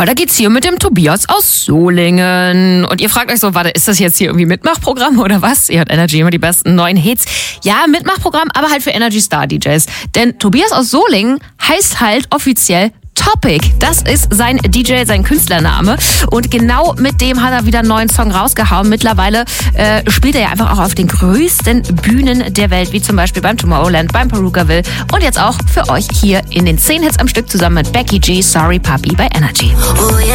Weil da geht's hier mit dem Tobias aus Solingen. Und ihr fragt euch so, warte, ist das jetzt hier irgendwie Mitmachprogramm oder was? Ihr hört Energy, immer die besten neuen Hits. Ja, Mitmachprogramm, aber halt für Energy Star DJs. Denn Tobias aus Solingen heißt halt offiziell Topic. Das ist sein DJ, sein Künstlername. Und genau mit dem hat er wieder einen neuen Song rausgehauen. Mittlerweile spielt er ja einfach auch auf den größten Bühnen der Welt, wie zum Beispiel beim Tomorrowland, beim Perukaville und jetzt auch für euch hier in den 10 Hits am Stück zusammen mit Becky G, Sorry Puppy bei Energy.